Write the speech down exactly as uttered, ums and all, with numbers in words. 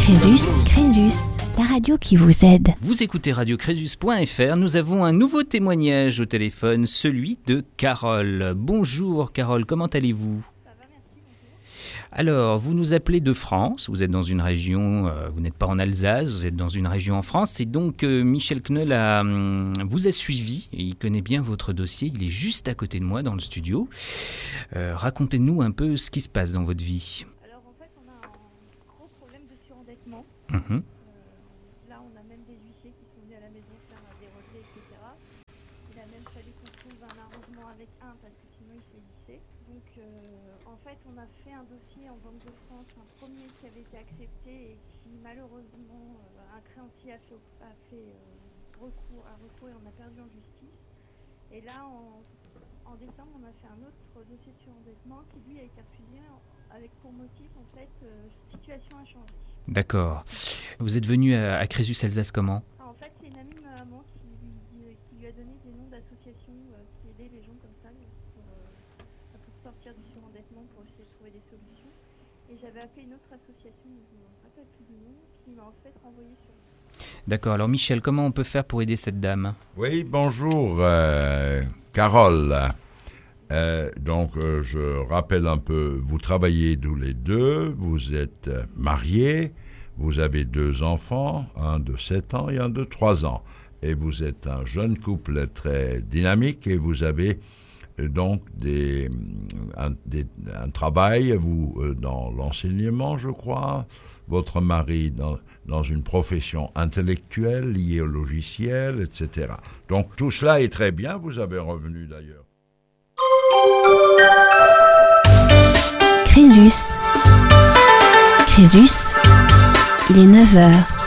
Crésus, Crésus, la radio qui vous aide. Vous écoutez radio crésus point f r, nous avons un nouveau témoignage au téléphone, celui de Carole. Bonjour Carole, comment allez-vous ? Ça va, merci, bonjour. Alors, vous nous appelez de France, vous êtes dans une région, euh, vous n'êtes pas en Alsace, vous êtes dans une région en France, et donc euh, Michel Knoll a, hum, vous a suivi, et il connaît bien votre dossier, il est juste à côté de moi dans le studio. Euh, racontez-nous un peu ce qui se passe dans votre vie. Alors en fait, on a un gros problème de surendettement. Mmh. Euh, là, on a même des huissiers qui sont venus à la maison faire des relevés, et cetera. Il a même fallu qu'on trouve un arrangement avec un parce que sinon il saisissait. Donc euh, en fait, on a fait un dossier en Banque de France, un premier qui avait été accepté et qui malheureusement, euh, un créancier a fait, a fait euh, recours, un recours et on a perdu en justice. Et là, en, en décembre, on a fait un autre dossier de surendettement qui lui a été refusé avec pour motif en fait euh, situation a changé. D'accord. Vous êtes venu à, à Crésus-Alsace comment ? En fait, c'est une amie de ma maman qui lui, qui lui a donné des noms d'associations euh, qui aidaient les gens comme ça pour, euh, pour sortir du surendettement, pour essayer de trouver des solutions. Et j'avais appelé une autre association, je ne me rappelle plus du nom, qui m'a en fait renvoyé sur. D'accord. Alors Michel, comment on peut faire pour aider cette dame ? Oui, bonjour, euh, Carole. Euh, donc, euh, je rappelle un peu, vous travaillez tous les deux, vous êtes euh, mariés, vous avez deux enfants, un de sept ans et un de trois ans. Et vous êtes un jeune couple très dynamique et vous avez euh, donc des, un, des, un travail, vous, euh, dans l'enseignement, je crois, votre mari dans, dans une profession intellectuelle liée au logiciel, et cetera. Donc, tout cela est très bien, vous avez un revenu d'ailleurs. Crésus, Crésus, il est neuf heures.